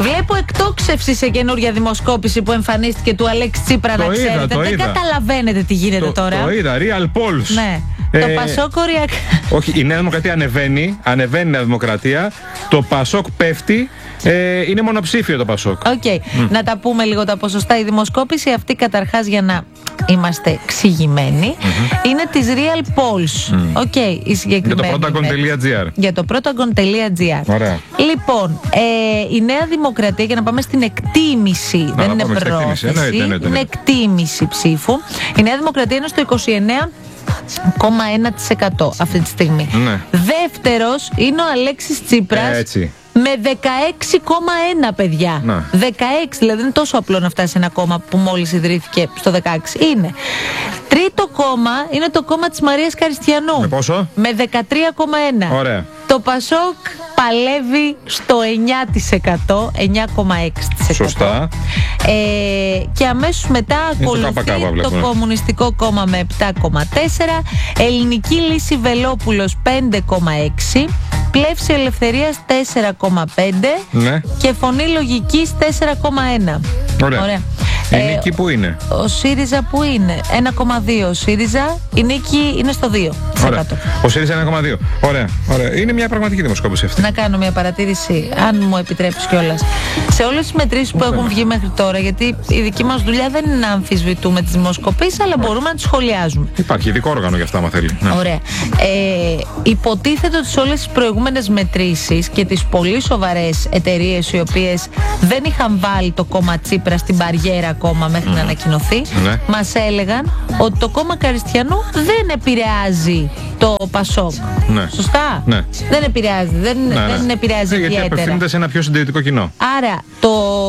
Βλέπω εκτόξευση σε καινούργια δημοσκόπηση που εμφανίστηκε του Αλέξη Τσίπρα, να ξέρετε. Δεν καταλαβαίνετε τι γίνεται τώρα. Το είδα, Real Polls. Ναι. Το Πασόκ οριακά. Όχι, η Νέα Δημοκρατία ανεβαίνει η Νέα Δημοκρατία. Το Πασόκ πέφτει. Είναι μονοψήφιο το Πασόκ. Να τα πούμε λίγο τα ποσοστά. Η δημοσκόπηση αυτή, καταρχάς, για να είμαστε εξηγημένοι, είναι της Real Polls. Η συγκεκριμένη. Για το protagon.gr. Ωραία. Λοιπόν, η Νέα Δημοκρατία, για να πάμε στην εκτίμηση, δεν είναι πρόθεση, είναι εκτίμηση ψήφου. Η Νέα Δημοκρατία είναι στο 29,1% αυτή τη στιγμή. Δεύτερος είναι ο Αλέξης Τσίπρας με 16,1, παιδιά. 16, δηλαδή είναι τόσο απλό να φτάσει ένα κόμμα που μόλις ιδρύθηκε στο 16. Είναι. Τρίτο κόμμα είναι το κόμμα της Μαρίας Καριστιανού. Με πόσο? Με 13,1. Ωραία. Το Πασόκ παλεύει στο 9%, 9,6%. Σωστά. Και αμέσως μετά ακολουθεί το Κομμουνιστικό Κόμμα με 7,4%, Ελληνική Λύση Βελόπουλος 5,6%, Πλεύση Ελευθερίας 4,5% και Φωνή Λογικής 4,1%. Ωραία. Η νίκη που είναι? Ο ΣΥΡΙΖΑ που είναι? 1,2%. Ο ΣΥΡΙΖΑ, η νίκη είναι στο 2%. Ωραία. Ο ΣΥΡΙΖΑ 1,2%. Ωραία. Είναι μια πραγματική δημοσκόπηση αυτή. Να κάνω μια παρατήρηση, αν μου επιτρέπεις κιόλας. Σε όλες τις μετρήσεις που έχουν βγει μέχρι τώρα, γιατί η δική μας δουλειά δεν είναι να αμφισβητούμε τις δημοσκοπήσεις, αλλά μπορούμε να τις σχολιάζουμε. Υπάρχει ειδικό όργανο για αυτά, άμα θέλει. Ωραία. Υποτίθεται ότι σε όλες τις προηγούμενες μετρήσεις και τις πολύ σοβαρές εταιρείες οι οποίες δεν είχαν βάλει το κόμμα Τσίπρα στην μπαριέρα ακόμα μέχρι να ανακοινωθεί, μας έλεγαν ότι το κόμμα Καριστιανού δεν επηρεάζει το Πασόκ. Σωστά? Δεν επηρεάζει, δεν επηρεάζει ιδιαίτερα. Γιατί απευθύνεται σε ένα πιο συντηρητικό κοινό. Άρα το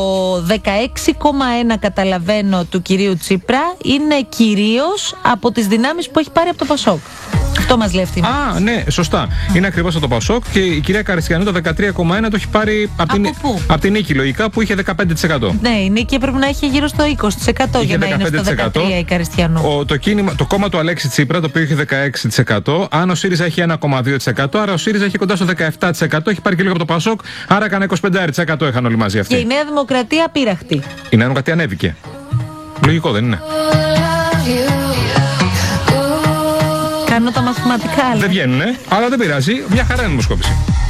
16,1 καταλαβαίνω του κυρίου Τσίπρα είναι κυρίως από τις δυνάμεις που έχει πάρει από το Πασόκ. Αυτό μας λέει αυτή. Ναι, σωστά. Είναι ακριβώς από το Πασόκ και η κυρία Καριστιανού το 13,1 το έχει πάρει από την νίκη, λογικά, που είχε 15%. Ναι, η νίκη έπρεπε να είχε γύρω στο 20% για να είναι στο 13% η Καριστιανού. Το κόμμα του Αλέξη Τσίπρα, το οποίο είχε 16%, αν ο ΣΥΡΙΖΑ έχει 1,2%, άρα ο ΣΥΡΙΖΑ έχει κοντά στο 17%, έχει πάρει και λίγο από το Πασόκ, άρα έκανε 25% είχαν όλοι μαζί αυτοί. Και η Νέα Δημοκρατία απείραχτη. Η Νέα Δημοκρατία ανέβηκε. Λογικό δεν είναι? Κάνω τα μαθηματικά. Δεν βγαίνουνε, αλλά δεν πειράζει. Μια χαρά είναι η δημοσκόπηση.